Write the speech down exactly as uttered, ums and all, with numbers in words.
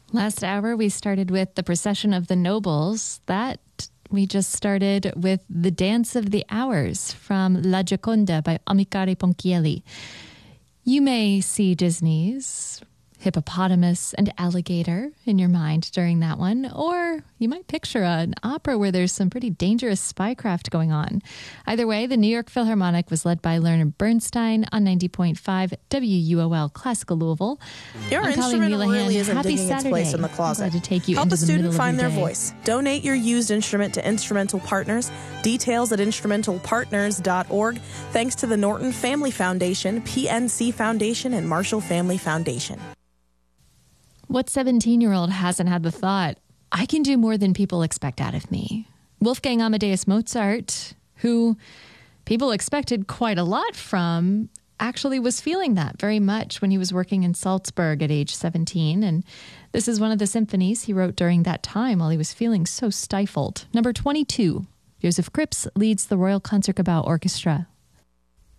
Last hour, we started with the Procession of the Nobles. That we just started with The Dance of the Hours from La Gioconda by Amilcare Ponchielli. You may see Disney's hippopotamus and alligator in your mind during that one, or you might picture an opera where there's some pretty dangerous spycraft going on. Either way, the New York Philharmonic was led by Leonard Bernstein on ninety point five W U O L Classical Louisville. Your I'm instrument Colleen really Wheelahan. isn't Happy digging Saturday. its place in the closet. I'm glad to take you Help into a the student middle find of your their day. voice. Donate your used instrument to Instrumental Partners. Details at instrumental partners dot org. Thanks to the Norton Family Foundation, P N C Foundation, and Marshall Family Foundation. What seventeen-year-old hasn't had the thought, I can do more than people expect out of me? Wolfgang Amadeus Mozart, who people expected quite a lot from, actually was feeling that very much when he was working in Salzburg at age seventeen. And this is one of the symphonies he wrote during that time while he was feeling so stifled. Number twenty-two, Joseph Krips leads the Royal Concertgebouw Orchestra